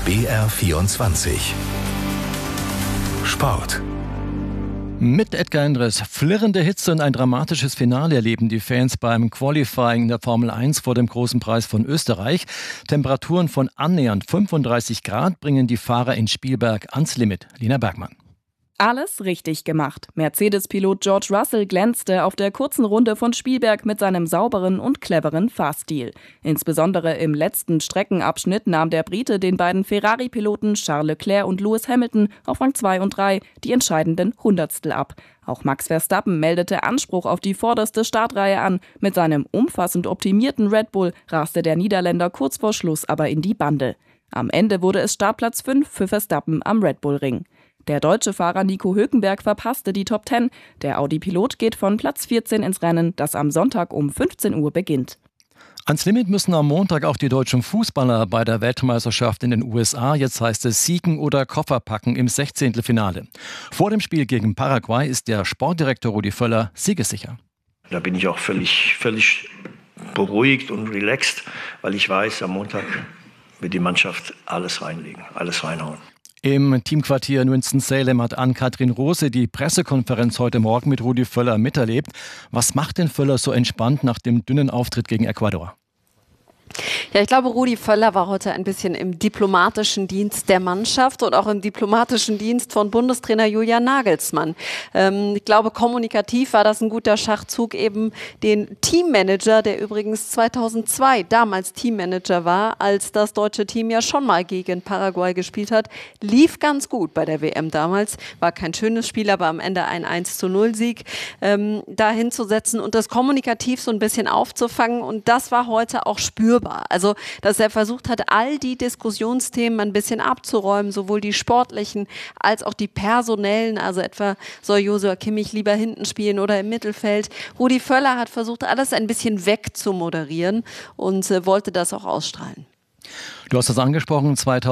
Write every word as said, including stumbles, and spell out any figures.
B R vierundzwanzig Sport. Mit Edgar Endres. Flirrende Hitze und ein dramatisches Finale erleben die Fans beim Qualifying der Formel eins vor dem Großen Preis von Österreich. Temperaturen von annähernd fünfunddreißig Grad bringen die Fahrer in Spielberg ans Limit. Lina Bergmann. Alles richtig gemacht. Mercedes-Pilot George Russell glänzte auf der kurzen Runde von Spielberg mit seinem sauberen und cleveren Fahrstil. Insbesondere im letzten Streckenabschnitt nahm der Brite den beiden Ferrari-Piloten Charles Leclerc und Lewis Hamilton auf Rang zwei und drei die entscheidenden Hundertstel ab. Auch Max Verstappen meldete Anspruch auf die vorderste Startreihe an. Mit seinem umfassend optimierten Red Bull raste der Niederländer kurz vor Schluss aber in die Bande. Am Ende wurde es Startplatz fünf für Verstappen am Red Bull Ring. Der deutsche Fahrer Nico Hülkenberg verpasste die Top zehn. Der Audi-Pilot geht von Platz vierzehn ins Rennen, das am Sonntag um fünfzehn Uhr beginnt. Ans Limit müssen am Montag auch die deutschen Fußballer bei der Weltmeisterschaft in den U S A. Jetzt heißt es siegen oder Koffer packen im Sechzehntelfinale. Vor dem Spiel gegen Paraguay ist der Sportdirektor Rudi Völler siegessicher. Da bin ich auch völlig, völlig beruhigt und relaxed, weil ich weiß, am Montag wird die Mannschaft alles reinlegen, alles reinhauen. Im Teamquartier in Winston-Salem hat Ann-Kathrin Rose die Pressekonferenz heute Morgen mit Rudi Völler miterlebt. Was macht denn Völler so entspannt nach dem dünnen Auftritt gegen Ecuador? Ja, ich glaube, Rudi Völler war heute ein bisschen im diplomatischen Dienst der Mannschaft und auch im diplomatischen Dienst von Bundestrainer Julian Nagelsmann. Ähm, ich glaube, kommunikativ war das ein guter Schachzug, eben den Teammanager, der übrigens zweitausendzwei damals Teammanager war, als das deutsche Team ja schon mal gegen Paraguay gespielt hat, lief ganz gut bei der W M damals. War kein schönes Spiel, aber am Ende ein eins zu null Sieg ähm, da hinzusetzen und das kommunikativ so ein bisschen aufzufangen. Und das war heute auch spürbar. Also, dass er versucht hat, all die Diskussionsthemen ein bisschen abzuräumen, sowohl die sportlichen als auch die personellen, also etwa soll Joshua Kimmich lieber hinten spielen oder im Mittelfeld. Rudi Völler hat versucht, alles ein bisschen wegzumoderieren und äh, wollte das auch ausstrahlen. Du hast das angesprochen,